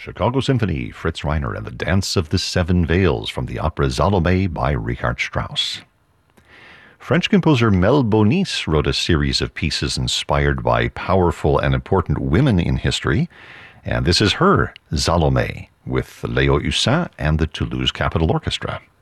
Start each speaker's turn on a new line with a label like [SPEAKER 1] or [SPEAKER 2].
[SPEAKER 1] Chicago Symphony, Fritz Reiner, and the Dance of the Seven Veils from the opera Salome by Richard Strauss. French composer Mel Bonis wrote a series of pieces inspired by powerful and important women in history, and this is her Salome with Léo Hussin and the Toulouse Capitol Orchestra.